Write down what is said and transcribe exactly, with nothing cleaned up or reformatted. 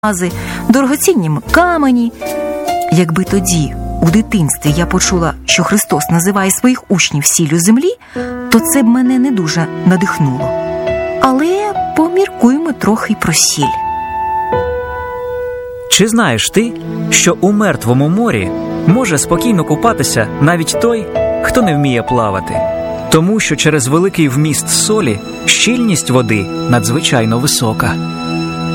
алмази, дорогоцінні камені. Якби тоді, у дитинстві, я почула, що Христос називає своїх учнів сіллю землі, то це б мене не дуже надихнуло. Але поміркуємо трохи про сіль. Чи знаєш ти, що у Мертвому морі може спокійно купатися навіть той, хто не вміє плавати? Тому що через великий вміст солі щільність води надзвичайно висока.